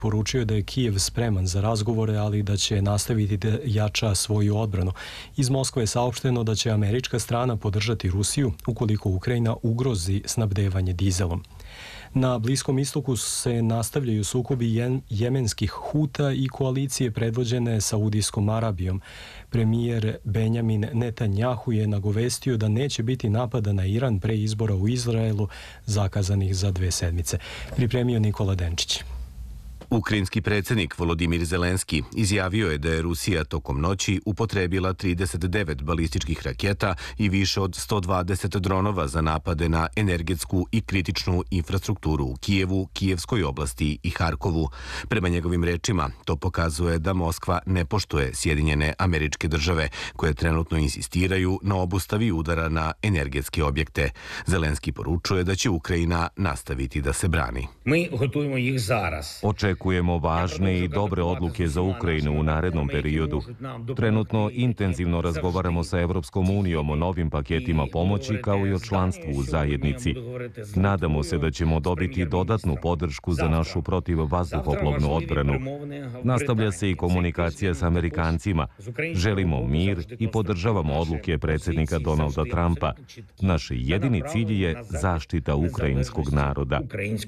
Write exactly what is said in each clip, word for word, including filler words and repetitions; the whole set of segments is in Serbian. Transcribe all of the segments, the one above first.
Poručio da je Kijev spreman za razgovore, ali da će nastaviti da jača svoju odbranu. Iz Moskve je saopšteno da će američka strana podržati Rusiju ukoliko Ukrajina ugrozi snabdevanje dizelom. Na Bliskom istoku se nastavljaju sukobi jemenskih Huta i koalicije predvođene Saudijskom Arabijom. Premijer Benjamin Netanjahu je nagovestio da neće biti napada na Iran pre izbora u Izraelu zakazanih za dve sedmice. Pripremio Nikola Denčić. Ukrajinski predsjednik Volodimir Zelenski izjavio je da je Rusija tokom noći upotrebila trideset devet balističkih raketa i više od sto dvadeset dronova za napade na energetsku i kritičnu infrastrukturu u Kijevu, Kijevskoj oblasti i Harkovu. Prema njegovim rečima, to pokazuje da Moskva ne poštuje Sjedinjene Američke Države, koje trenutno insistiraju na obustavi udara na energetske objekte. Zelenski poručuje da će Ukrajina nastaviti da se brani. Mi gotujemo ih zaraz. Očekujemo važne i dobre odluke za Ukrajinu u narednom periodu. Trenutno intenzivno razgovaramo sa Evropskom unijom o novim paketima pomoći kao i o članstvu u zajednici. Nadamo se da ćemo dobiti dodatnu podršku za našu protivvazduhoplovnu odbranu. Nastavlja se i komunikacija s Amerikancima. Želimo mir i podržavamo odluke predsjednika Donalda Trumpa. Naš jedini cilj je zaštita ukrajinskog naroda.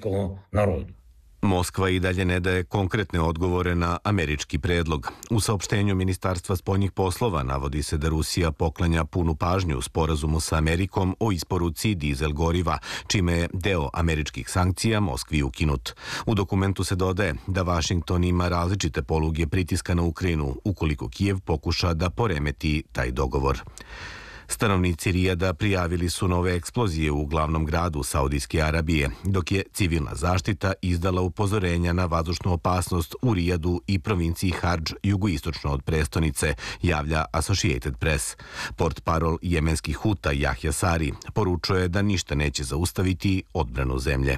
Moskva i dalje ne daje konkretne odgovore na američki predlog. U saopštenju Ministarstva spoljnih poslova navodi se da Rusija poklanja punu pažnju sporazumu sa Amerikom o isporuci dizel goriva, čime je deo američkih sankcija Moskvi ukinut. U dokumentu se dodaje da Vašington ima različite poluge pritiska na Ukrajinu ukoliko Kijev pokuša da poremeti taj dogovor. Stanovnici Rijada prijavili su nove eksplozije u glavnom gradu Saudijske Arabije, dok je civilna zaštita izdala upozorenja na vazdušnu opasnost u Rijadu i provinciji Hardž jugoistočno od prestonice, javlja Associated Press. Portparol jemenskih Huta Jahja Sari poručuje da ništa neće zaustaviti odbranu zemlje.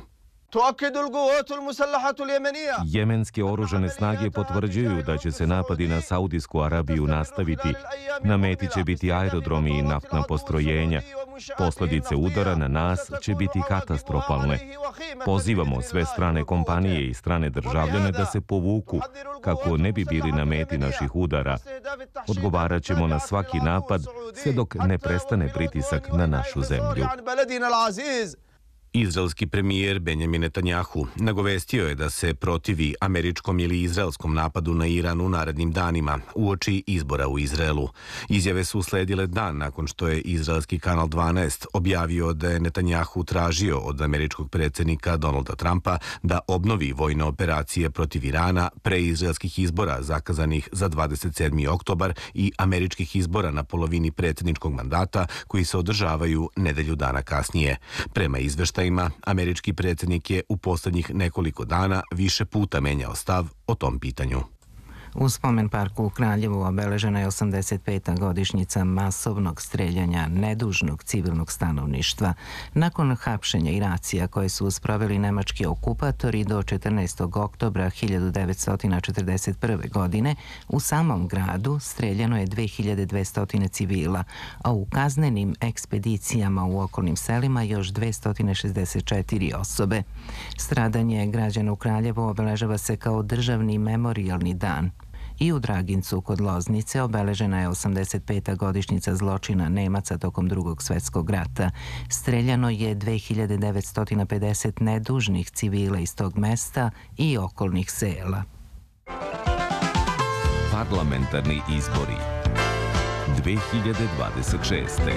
Jemenske oružane snage potvrđuju da će se napadi na Saudijsku Arabiju nastaviti. Na meti će biti aerodromi i naftna postrojenja. Posljedice udara na nas će biti katastrofalne. Pozivamo sve strane kompanije i strane državljane da se povuku kako ne bi bili na meti naših udara. Odgovarat ćemo na svaki napad sve dok ne prestane pritisak na našu zemlju. Izraelski premijer Benjamin Netanjahu nagovestio je da se protivi američkom ili izraelskom napadu na Iran u narednim danima uoči izbora u Izraelu. Izjave su usledile dan nakon što je izraelski kanal dvanaest objavio da je Netanjahu tražio od američkog predsjednika Donalda Trumpa da obnovi vojne operacije protiv Irana pre izraelskih izbora zakazanih za dvadeset sedmi oktobar i američkih izbora na polovini predsjedničkog mandata koji se održavaju nedelju dana kasnije. Prema izveštajima, američki predsjednik je u posljednjih nekoliko dana više puta menjao stav o tom pitanju. U spomen parku u Kraljevu obeležena je osamdeset peta godišnjica masovnog streljanja nedužnog civilnog stanovništva. Nakon hapšenja i racija koje su sproveli nemački okupatori do četrnaestog oktobra hiljadu devetsto četrdeset prve. godine, u samom gradu streljano je dve hiljade dvesta civila, a u kaznenim ekspedicijama u okolnim selima još dvesta šezdeset četiri osobe. Stradanje građana u Kraljevu obeležava se kao državni memorijalni dan. I u Dragincu kod Loznice obeležena je osamdeset peta godišnjica zločina Nemaca tokom Drugog svjetskog rata. Streljano je dve hiljade devetsto pedeset nedužnih civila iz tog mesta i okolnih sela. Parlamentarni izbori dve hiljade dvadeset šeste.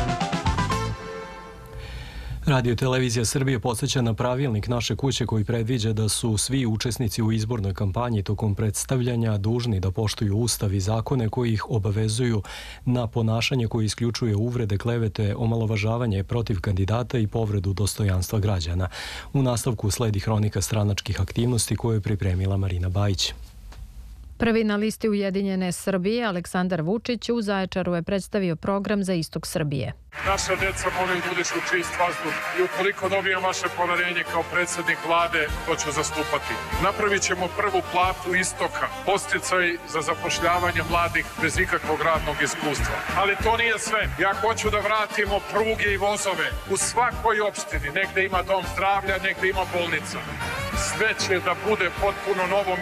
Radio Televizija Srbije podsjeća na pravilnik naše kuće koji predviđa da su svi učesnici u izbornoj kampanji tokom predstavljanja dužni da poštuju ustav i zakone koji ih obavezuju na ponašanje koje isključuje uvrede, klevete, omalovažavanje protiv kandidata i povredu dostojanstva građana. U nastavku sledi hronika stranačkih aktivnosti koju je pripremila Marina Bajić. Prvi na listi Ujedinjene Srbije, Aleksandar Vučić, u Zaječaru je predstavio program za istok Srbije. Naša djeca moraju udišu čist vazduh i ukoliko dobijem vaše poverenje kao predsjednik vlade, to ću zastupati. Napravit ćemo prvu platu istoka, podsticaj za zapošljavanje mladih bez ikakvog radnog iskustva. Ali to nije sve. Ja hoću da vratimo pruge i vozove u svakoj opštini. Negde ima dom zdravlja, negde ima bolnica. sve će da bude potpuno novo.